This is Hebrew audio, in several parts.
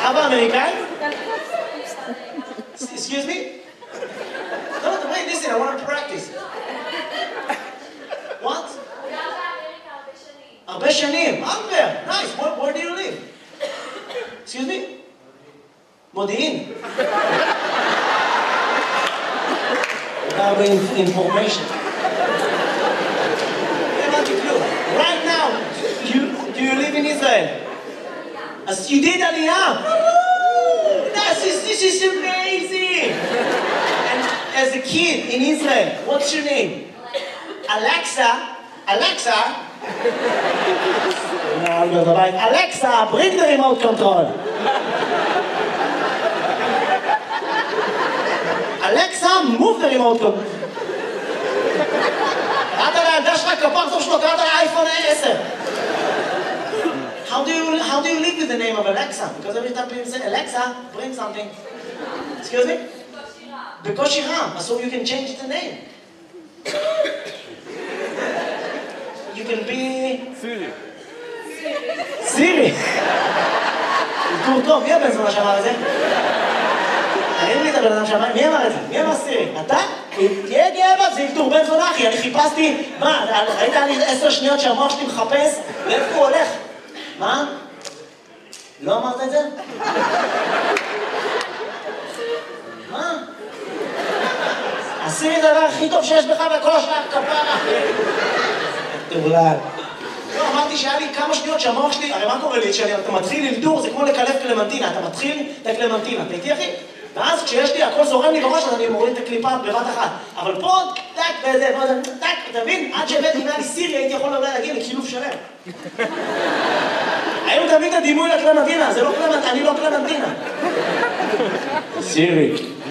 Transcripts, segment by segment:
אבא אמריקאי? Excuse me? No, wait, listen, I want to practice. What? הרבה שנים. הרבה. Nice. Where do you live? Excuse me? מודיעין. הרבה information. הבנתי כלום. Right now, do you live in Israel? אז you did עלייה. This is amazing. And as a kid in Israel, what's your name? Alexa. Alexa, bring the remote control. Alexa, move the remote control. קראת לילדה שלך כפרצוף שלו, קראת לאייפון 10. How do you live with the name of Alexa? Because every time people say, Alexa, bring something. Excuse me? בקושי רם. So you can change the name. You can be... סירי. אזכור טוב, מי הבן זונה שאמר את זה? אין לי את הבן אדם שאמר, מי אמר את זה? מי אמר סירי? אתה? תהיה גאה בה, זה אלתור בן זונה אחי, אני חיפשתי, מה, ראית לי 10 שניות שהמוח שלי מחפש? לאיפה הוא הולך? מה? לא אמרת את זה? מה? הסירי זה הדבר הכי טוב שיש בך וכל השאר כפרה. תאולד. לא, אמרתי שהיה לי כמה שניות שהמוח שלי, הרי מה קורה לי? כשאתה מתחיל ללדור, זה כמו לקלף קלמנטינה, אתה מתחיל את הקלמנטינה, אתה איתי אחי? ואז כשיש לי, הכל זורם לי בראש, אז אני מוריד את הקליפה בבת אחת. אבל פה, טק, וזה, טק, אתה מבין? עד שהבאתי, אם היה לי סירי, הייתי יכול אולי להגיע לקילוף שלם. היום תמיד את הדימוי לקלמנטינה, זה לא קלמנטינה, אני לא קלמנטינה. סירי.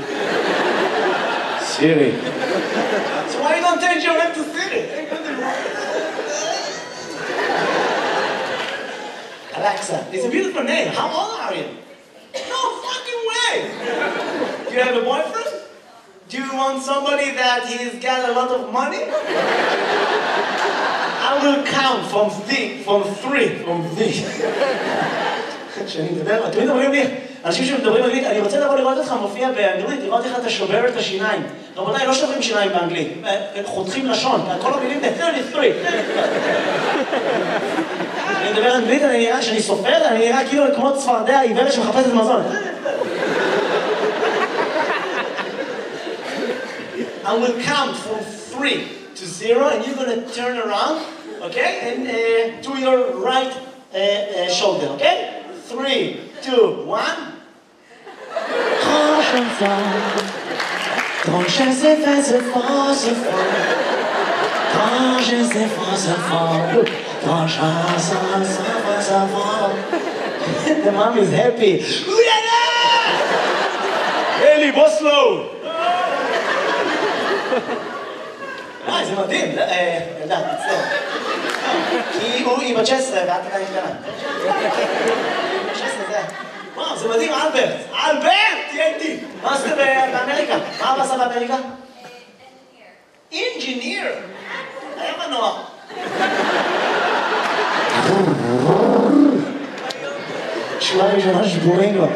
So why you don't change your name to Siri? Alexa, it's a beautiful name. How old are you? No fucking way! Do you have a boyfriend? Do you want somebody that he's got a lot of money? I will count from three. שאני מדבר, תמיד אומרים לי, אנשים שמדברים אנגלית, אני רוצה לבוא לראות אותך מופיע באנגלית, לראות איך אתה שובר את השיניים. רבותיי, לא שוברים שיניים באנגלית, חותכים לשון, כל המילים זה 33. אני מדבר אנגלית, אני נראה שאני סופר, אני נראה כאילו כמו צפרדע עיוורת שמחפשת מזון. I will count from 3 to 0 and you're going to turn around, okay? And to your right shoulder, okay? 3, 2, 1. The mom is happy. אלי, בוא סלואו. זה מדהים. ילדה, תצטער. כי היא בת 16 ואת עדיין קטנה. וואו, זה מדהים, אלברט! תהיה איתי! מה עשית באמריקה? מה אבא עשה באמריקה? אינג'יניר! היה מנוע. שורה ראשונה שבורים לו.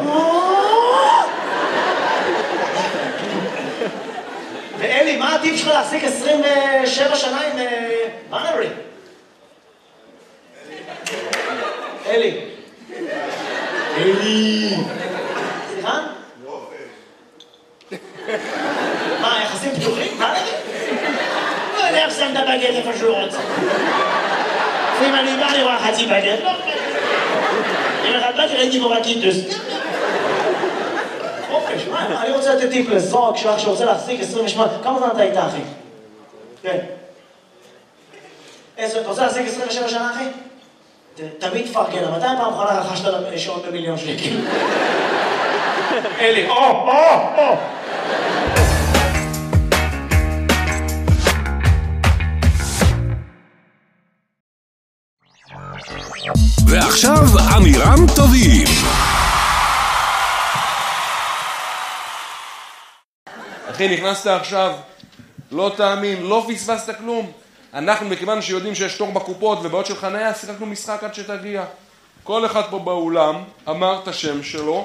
ואלי, מה הטיפ שלך להחזיק 27 שנה עם בנרי? אלי. סליחה? מה, יחסים פתוחים? מה נגיד? לא יודע איך שם את הבגט איפה שהוא רוצה. אם אני בא לראה חצי בגט, לא בגט. אם אחד באתי ראיתי בו רקיטוס. חופש, מה? אני רוצה לתת טיפ לזוג שלך שרוצה להחזיק 28. כמה זמן אתה איתה, אחי? כן. אתה רוצה להחזיק 27 שנה, אחי? תמיד תפרגן, מתי פעם אחרונה רכשת שעון ב1,000,000 שקל? אלי, ועכשיו אמירם טובים. אחי, נכנסת עכשיו, לא תאמין, לא פספסת כלום. אנחנו, מכיוון שיודעים שיש תור בקופות ובעיות של חניה, שיחקנו משחק עד שתגיע. כל אחד פה באולם אמר את השם שלו,